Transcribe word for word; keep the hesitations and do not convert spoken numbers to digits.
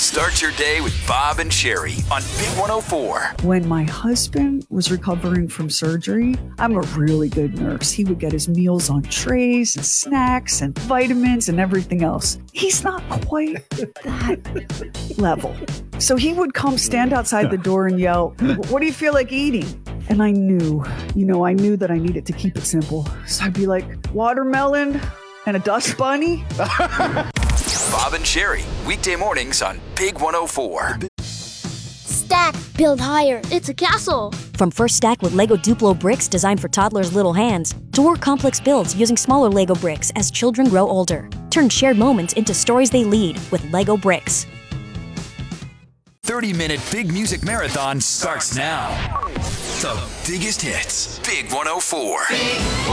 Start your day with Bob and Sherry on Big one oh four. When my husband was recovering from surgery, I'm a really good nurse. He would get his meals on trays and snacks and vitamins and everything else. He's not quite that level. So he would come stand outside the door and yell, "What do you feel like eating?" And I knew, you know, I knew that I needed to keep it simple. So I'd be like, watermelon and a dust bunny. Bob and Sherry, weekday mornings on Big one oh four. Stack, build higher. It's a castle. From First Stack with Lego Duplo bricks designed for toddlers' little hands, to more complex builds using smaller Lego bricks as children grow older. Turn shared moments into stories they lead with Lego bricks. thirty-minute Big Music Marathon starts now. The biggest hits. Big one oh four.